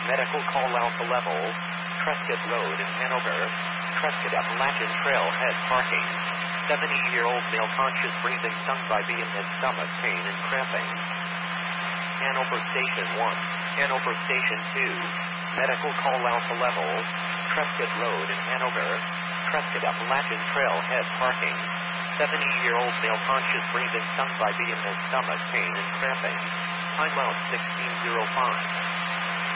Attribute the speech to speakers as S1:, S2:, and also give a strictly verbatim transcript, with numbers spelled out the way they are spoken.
S1: Medical call Alpha Level, Prescott Road in Hanover, Prescott Appalachian Trailhead parking. seventy-year-old male conscious breathing stung by B and has stomach pain and cramping. Hanover Station one, Hanover Station two, Medical call Alpha Level, Prescott Road in Hanover, Prescott Appalachian Trailhead parking. seventy-year-old male conscious breathing stung by B and has stomach pain and cramping. Time out sixteen oh five.